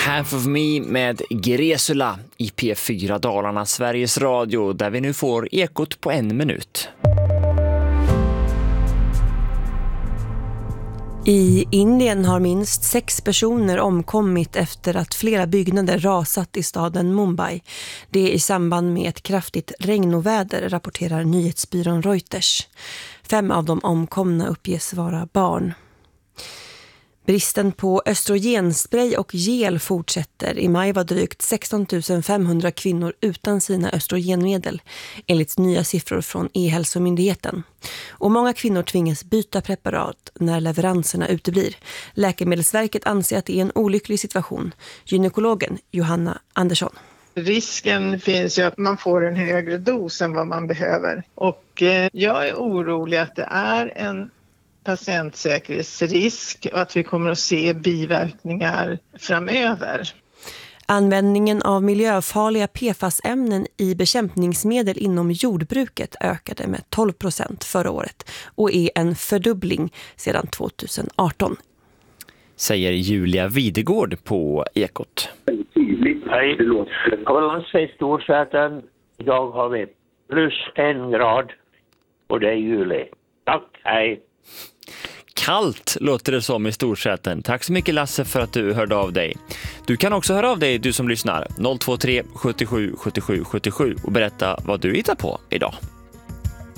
Half of Me med Gresula i P4 Dalarna, Sveriges Radio, där vi nu får ekot på 1 minut. I Indien har minst 6 personer omkommit efter att flera byggnader rasat i staden Mumbai. Det är i samband med ett kraftigt regnoväder, rapporterar nyhetsbyrån Reuters. 5 av de omkomna uppges vara barn. Bristen på östrogenspray och gel fortsätter. I maj var drygt 16 500 kvinnor utan sina östrogenmedel, enligt nya siffror från E-hälsomyndigheten. Och många kvinnor tvingas byta preparat när leveranserna uteblir. Läkemedelsverket anser att det är en olycklig situation. Gynekologen Johanna Andersson. Risken finns ju att man får en högre dos än vad man behöver. Och jag är orolig att det är en patientsäkerhetsrisk och att vi kommer att se biverkningar framöver. Användningen av miljöfarliga PFAS-ämnen i bekämpningsmedel inom jordbruket ökade med 12% förra året och är en fördubbling sedan 2018. Säger Julia Videgård på Ekot. Hej, Kollans i Storsäten. Idag har vi +1 grad och det är juli. Tack, hej. Kallt låter det som i Storsäten. Tack så mycket Lasse för att du hörde av dig. Du kan också höra av dig, du som lyssnar. 023 77 77 77 och berätta vad du hittar på idag.